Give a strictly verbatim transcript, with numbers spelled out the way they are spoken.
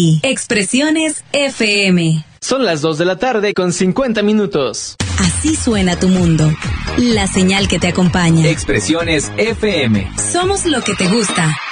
Expresiones F M. Son las dos de la tarde con cincuenta minutos. Así suena tu mundo. La señal que te acompaña. Expresiones F M. Somos lo que te gusta.